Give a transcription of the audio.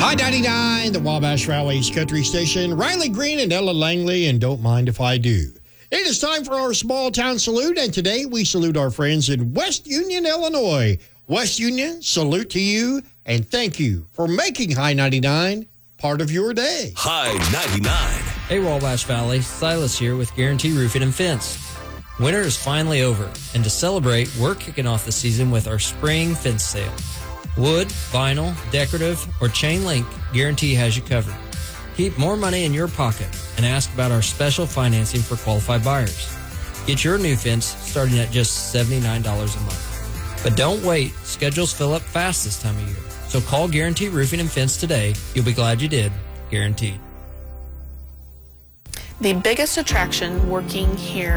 High 99, the Wabash Valley's country station. Riley Green and Ella Langley, and Don't Mind If I Do. It is time for our small town salute, and today we salute our friends in West Union, Illinois. West Union, salute to you, and thank you for making High 99 part of your day. High 99. Hey, Wabash Valley. Silas here with Guarantee Roofing and Fence. Winter is finally over, and to celebrate, we're kicking off the season with our spring fence sale. Wood, vinyl, decorative, or chain link, Guarantee has you covered. Keep more money in your pocket and ask about our special financing for qualified buyers. Get your new fence starting at just $79 a month. But don't wait. Schedules fill up fast this time of year. So call Guarantee Roofing and Fence today. You'll be glad you did. Guaranteed. The biggest attraction working here